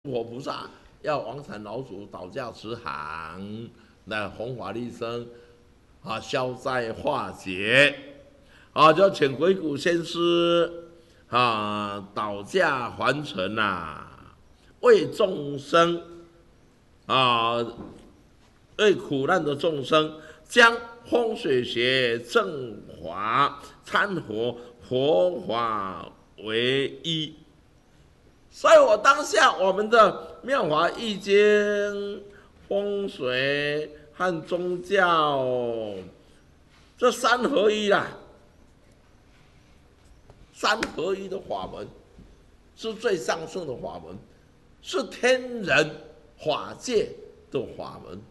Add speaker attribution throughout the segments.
Speaker 1: 佛菩萨要王禅老祖倒驾慈航，来弘法利生，消灾化解，就请鬼谷先师倒驾还尘为众生为苦难的众生，将风水学正法参合佛法为一。所以我当下我们的妙法易经、风水和宗教这三合一啦，三合一的法门是最上圣的法门，是天人法界的法门。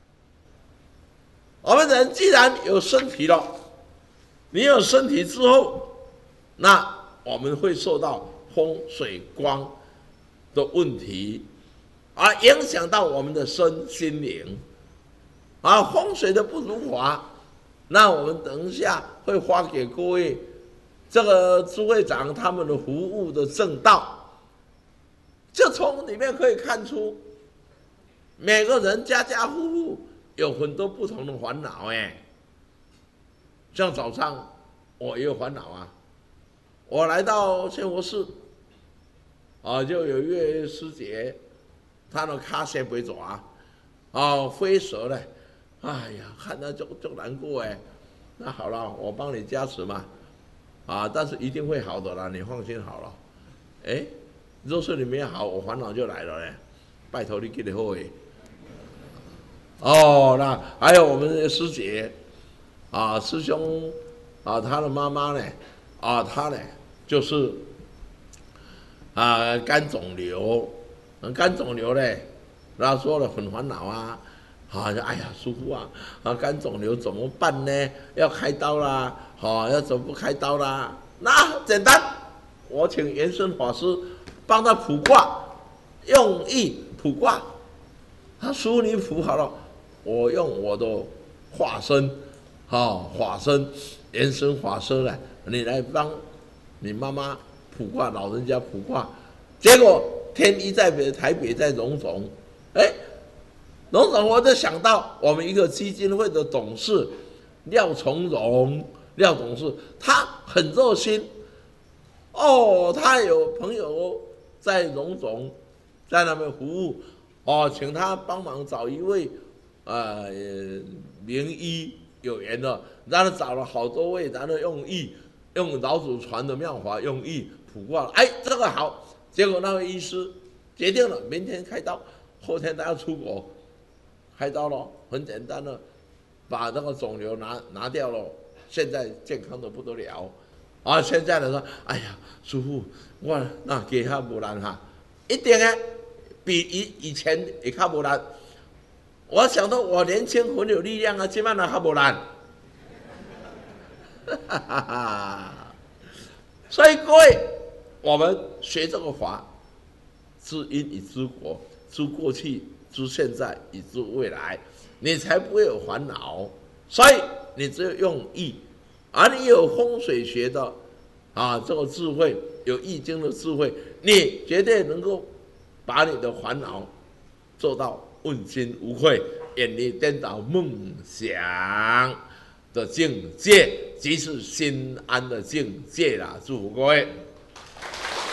Speaker 1: 我们人既然有身体了，你有身体之后，那我们会受到风水光的问题，影响到我们的身心灵，风水的不如法，那我们等一下会发给各位这个诸会长他们的服务的正道，就从里面可以看出，每个人家家户户有很多不同的烦恼像早上我也有烦恼我来到千佛寺就有一位师姐，她的卡鞋被抓飞蛇了，哎呀，看到就难过那好了，我帮你加持嘛，但是一定会好的啦，你放心好了。若是你没好，我烦恼就来了拜托你给你好那还有我们的师姐师兄他的妈妈呢他呢就是肝肿瘤，肝肿瘤呢，他说了很烦恼哎呀，师父肝肿瘤怎么办呢？要开刀啦，要怎么不开刀啦？那简单，我请延伸法师帮他卜卦，用意卜卦。师父你卜好了，我用我的化身，法身延伸法师呢，你来帮你妈妈卜卦，老人家卜卦，结果天一在台北，在荣总，荣总我就想到我们一个基金会的董事廖从荣，廖董事他很热心他有朋友在荣总，在那边服务请他帮忙找一位名医有缘的，然后找了好多位，然后用老祖传的妙法用意卜卦，这个好。结果那位医师决定了，明天开刀，后天他要出国，开刀了，很简单的，把那个肿瘤拿掉了，现在健康的不得了现在来说，哎呀，师父，我那给他不难一定比以前也较不难。我想到我年轻很有力量现在还不难。所以各位，我们学这个法，知因以知果，知过去，知现在，以知未来，你才不会有烦恼。所以你只有用意，你有风水学的这个智慧，有易经的智慧，你绝对能够把你的烦恼做到问心无愧，远离颠倒梦想的境界，即是心安的境界啦！祝福各位。